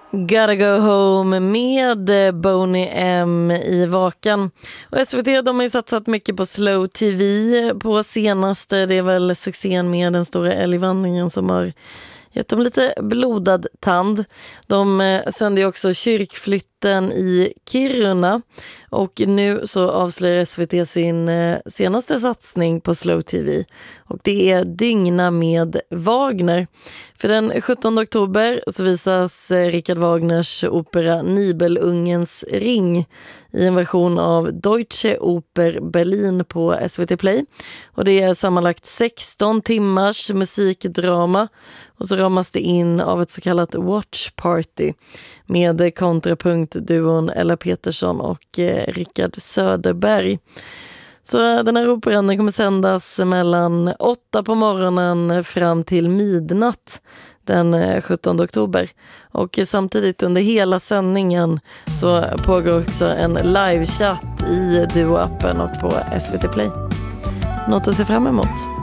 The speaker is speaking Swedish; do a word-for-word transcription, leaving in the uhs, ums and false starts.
Gotta go home med Boney M i Vakan. Och S V T, de har ju satsat mycket på slow tv på senaste. Det är väl succén med den stora älgvandringen som har gett dem lite blodad tand. De eh, sänder ju också kyrkflytten i Kiruna. Och nu så avslöjar S V T sin eh, senaste satsning på slow tv. Och det är Dygna med Wagner. För den sjuttonde oktober så visas eh, Richard Wagners opera Nibelungens ring i en version av Deutsche Oper Berlin på S V T Play. Och det är sammanlagt sexton timmars musikdrama. Och så ramas det in av ett så kallat watch party med kontrapunktduon Ella Petersson och eh, Rickard Söderberg. Så den här operan den kommer sändas mellan åtta på morgonen fram till midnatt den sjuttonde oktober. Och samtidigt under hela sändningen så pågår också en livechatt i Duo-appen och på S V T Play. Något att se fram emot.